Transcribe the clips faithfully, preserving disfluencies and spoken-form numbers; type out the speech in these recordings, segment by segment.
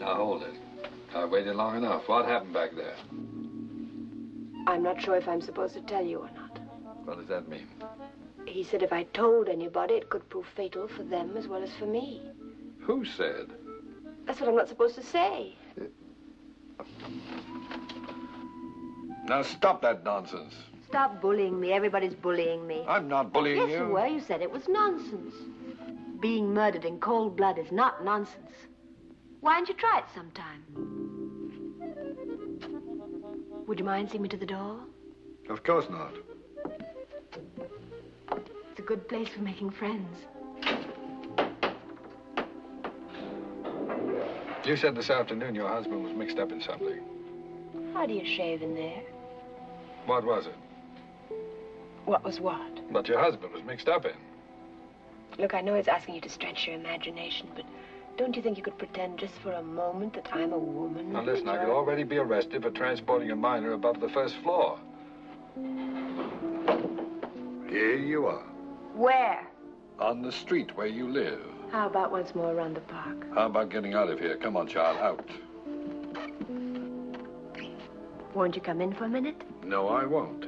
Now, hold it. I waited long enough. What happened back there? I'm not sure if I'm supposed to tell you or not. What does that mean? He said if I told anybody, it could prove fatal for them as well as for me. Who said? That's what I'm not supposed to say. Now, stop that nonsense. Stop bullying me. Everybody's bullying me. I'm not bullying yes, you. Yes, you were. You said it was nonsense. Being murdered in cold blood is not nonsense. Why don't you try it sometime? Would you mind seeing me to the door? Of course not. It's a good place for making friends. You said this afternoon your husband was mixed up in something. How do you shave in there? What was it? What was what? What your husband was mixed up in. Look, I know it's asking you to stretch your imagination, but don't you think you could pretend just for a moment that I'm a woman? Now, listen, I could already be arrested for transporting a minor above the first floor. Here you are. Where? On the street where you live. How about once more around the park? How about getting out of here? Come on, child, out. Won't you come in for a minute? No, I won't.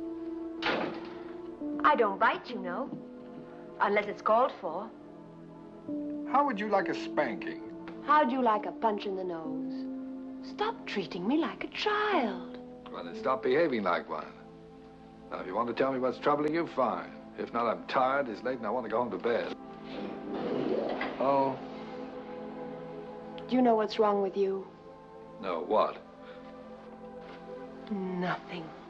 I don't bite, you know. Unless it's called for. How would you like a spanking? How'd you like a punch in the nose? Stop treating me like a child. Well, then stop behaving like one. Now, if you want to tell me what's troubling you, fine. If not, I'm tired, it's late, and I want to go home to bed. Oh? Do you know what's wrong with you? No, what? Nothing.